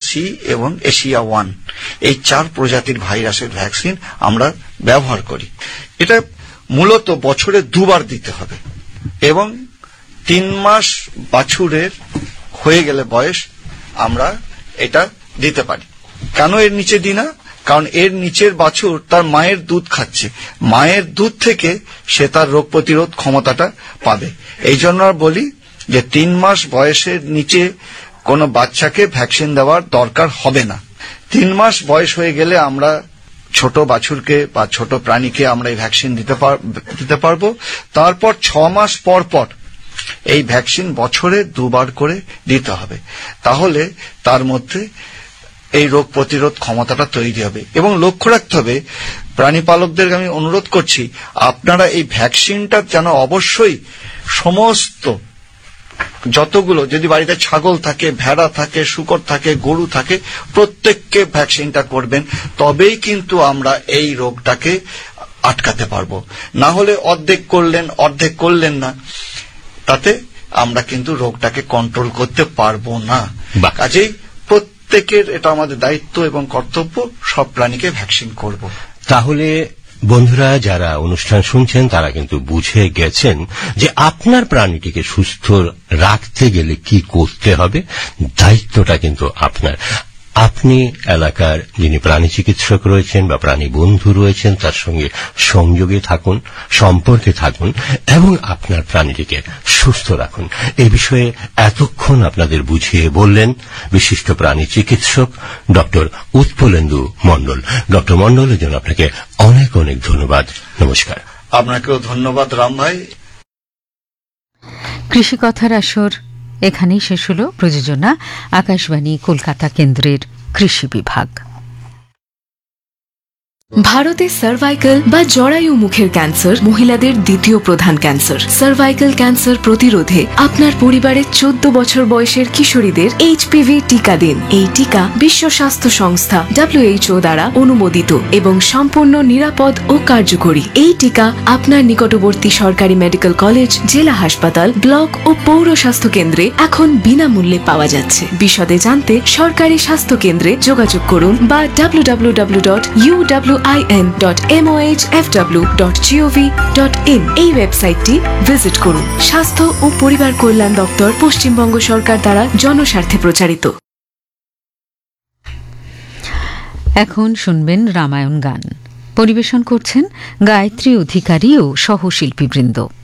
C এবং Asia 1, এই 4 প্রজাতির ভাইরাসের ভ্যাকসিন আমরা ব্যবহার করি। এটা মূলত বছরে 2 বার দিতে হবে এবং 3 মাস বাছুরের হয়ে গেলে বয়স আমরা এটা দিতে পারি। কেন এর নিচে দিই না? কারণ এর নিচের বাছুর তার মায়ের দুধ খাচ্ছে, মায়ের দুধ থেকে সে তার রোগ প্রতিরোধ ক্ষমতাটা পাবে। এই জন্য বলি যে 3 মাস বয়সের নিচে কোনো বাচ্চাকে ভ্যাকসিন দেওয়ার দরকার হবে না। 3 মাস বয়স হয়ে গেলে আমরা ছোট বাছুরকে বা ছোট প্রাণীকে আমরা এই ভ্যাকসিন দিতে পারবো। তারপর 6 মাস পর পর এই ভ্যাকসিন বছরে 2 বার করে দিতে হবে। তাহলে তার মধ্যে এই রোগ প্রতিরোধ ক্ষমতাটা তৈরি হবে। এবং লক্ষ্য রাখতে হবে, প্রাণী পালকদের আমি অনুরোধ করছি, আপনারা এই ভ্যাকসিনটা যেন অবশ্যই সমস্ত যতগুলো, যদি বাড়িতে ছাগল থাকে, ভেড়া থাকে, শূকর থাকে, গরু থাকে, প্রত্যেককে ভ্যাকসিনটা করবেন। তবেই কিন্তু আমরা এই রোগটাকে আটকাতে পারবো। না হলে অর্ধেক করলেন না, তাতে আমরা কিন্তু রোগটাকে কন্ট্রোল করতে পারবো না। কাজেই প্রত্যেকের এটা আমাদের দায়িত্ব এবং কর্তব্য, সব প্রাণীকে ভ্যাকসিন করব। তাহলে বন্ধুরা যারা অনুষ্ঠান শুনছেন তারা কিন্তু বুঝে গেছেন যে আপনার প্রাণীটিকে সুস্থ রাখতে গেলে কি করতে হবে। দায়িত্বটা কিন্তু আপনার। আপনি এলাকার যিনি প্রাণী চিকিৎসক রয়েছেন বা প্রাণী বন্ধু রয়েছেন তার সঙ্গে সংযোগে থাকুন, সম্পর্কে থাকুন এবং আপনার প্রাণীটিকে সুস্থ রাখুন। এ বিষয়ে এতক্ষণ আপনাদের বুঝিয়ে বললেন বিশিষ্ট প্রাণী চিকিৎসক ডক্টর উৎপলেন্দু মণ্ডল। ডক্টর মণ্ডলের জন্য আপনাকে অনেক অনেক ধন্যবাদ। নমস্কার। আপনাকেও ধন্যবাদ রাম ভাই। কৃষি কথার আসর এখানেই শেষ হল। প্রযোজনা আকাশবাণী কলকাতা কেন্দ্রের কৃষি বিভাগ। ভারতে সার্ভাইকাল বা জরায়ু মুখের ক্যান্সার মহিলাদের দ্বিতীয় প্রধান ক্যান্সার। সার্ভাইকাল ক্যান্সার প্রতিরোধে আপনার পরিবারের 14 বছর বয়সের কিশোরীদের এইচপিভি টিকা দিন। এই টিকা বিশ্ব স্বাস্থ্য সংস্থা WHO দ্বারা অনুমোদিত এবং সম্পূর্ণ নিরাপদ ও কার্যকরী। এই টিকা আপনার নিকটবর্তী সরকারি মেডিকেল কলেজ, জেলা হাসপাতাল, ব্লক ও পৌর স্বাস্থ্য কেন্দ্রে এখন বিনামূল্যে পাওয়া যাচ্ছে। বিশদে জানতে সরকারি স্বাস্থ্য কেন্দ্রে যোগাযোগ করুন বা www.uwin.mohfw.gov.in এই ওয়েবসাইটটি ভিজিট করুন। স্বাস্থ্য ও পরিবার কল্যাণ দপ্তর, পশ্চিমবঙ্গ সরকার দ্বারা জনস্বার্থে প্রচারিত। এখন শুনবেন রামায়ণ গান। পরিবেশন করছেন গায়ত্রী অধিকারী ও সহশিল্পীবৃন্দ।